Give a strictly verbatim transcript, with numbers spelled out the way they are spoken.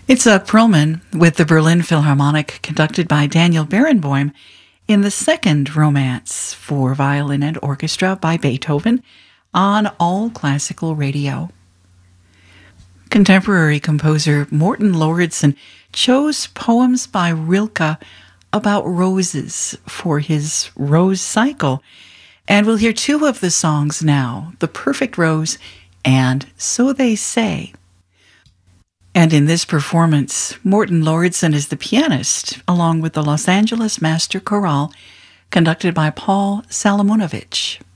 Itzhak Perlman with the Berlin Philharmonic, conducted by Daniel Barenboim, in the second Romance for violin and orchestra by Beethoven on All Classical Radio. Contemporary composer Morten Lauridsen chose poems by Rilke about roses for his Rose Cycle, and we'll hear two of the songs now, The Perfect Rose and So They Say. And in this performance, Morten Lauridsen is the pianist, along with the Los Angeles Master Chorale, conducted by Paul Salomonovich.